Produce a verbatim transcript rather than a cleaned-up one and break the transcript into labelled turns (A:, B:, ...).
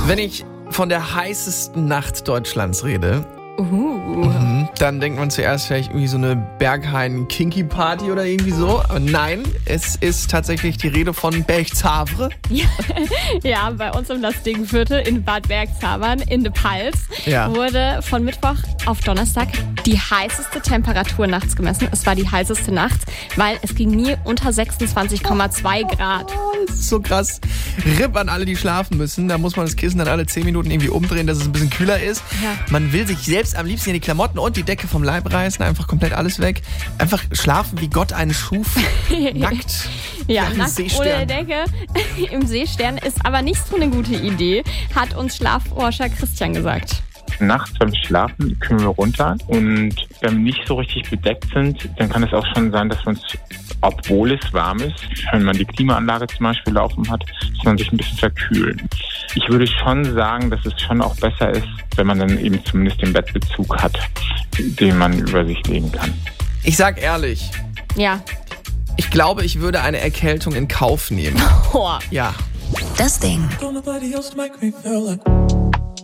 A: Wenn ich von der heißesten Nacht Deutschlands rede,
B: Uh.
A: dann denkt man zuerst vielleicht irgendwie so eine Berghain-Kinky-Party oder irgendwie so. Aber nein, es ist tatsächlich die Rede von Berchtesgaden.
B: Ja, ja, bei uns im Lastingviertel in Bad Bergzabern in der Pals
A: Ja.
B: wurde von Mittwoch auf Donnerstag die heißeste Temperatur nachts gemessen. Es war die heißeste Nacht, weil es ging nie unter sechsundzwanzig Komma zwei Grad.
A: Oh, das ist so krass. R I P an alle, die schlafen müssen. Da muss man das Kissen dann alle zehn Minuten irgendwie umdrehen, dass es ein bisschen kühler ist.
B: Ja.
A: Man will sich selbst am liebsten in die Klamotten und die Decke vom Leib reißen, einfach komplett alles weg. Einfach schlafen, wie Gott einen schuf. Nackt.
B: Ja,
A: Im
B: nackt
A: Seestern.
B: ohne Decke im Seestern ist aber nicht so eine gute Idee, hat uns Schlafforscher Christian gesagt.
C: Nachts beim Schlafen können wir runter und wenn wir nicht so richtig bedeckt sind, dann kann es auch schon sein, dass wir uns, obwohl es warm ist, wenn man die Klimaanlage zum Beispiel laufen hat, dass man sich ein bisschen verkühlen. Ich würde schon sagen, dass es schon auch besser ist, wenn man dann eben zumindest den Bettbezug hat, den man über sich legen kann.
A: Ich sag ehrlich,
B: Ja.
A: ich glaube, ich würde eine Erkältung in Kauf nehmen.
B: Oh.
A: Ja.
D: Das Ding.
E: Don't nobody else make me feel like